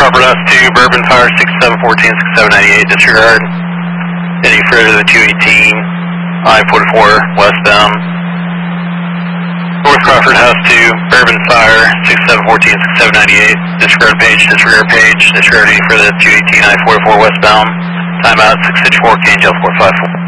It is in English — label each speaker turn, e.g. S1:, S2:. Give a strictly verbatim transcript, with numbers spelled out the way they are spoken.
S1: Crawford S two, Bourbon Fire six seven one four, six seven nine eight, disregard. Any further to two eighteen, I forty-four, westbound. North Crawford House two, Bourbon Fire six seven one four, six seven nine eight, disregard page, disregard page, disregard any further to two eighteen, I forty-four, westbound. Timeout six six four, K N G L four five four.